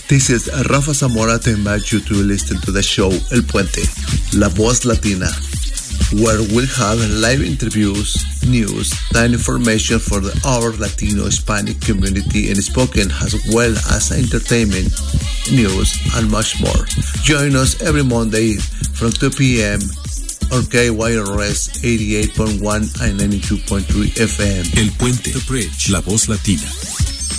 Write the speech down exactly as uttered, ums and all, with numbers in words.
This is Rafa Zamora to invite you to listen to the show El Puente, La Voz Latina, where we'll have live interviews, news, and information for the, our Latino Hispanic community in spoken, as well as entertainment, news, and much more. Join us every Monday from two p.m. on K Y R S eighty-eight point one and ninety-two point three F M. El Puente, The Bridge, La Voz Latina.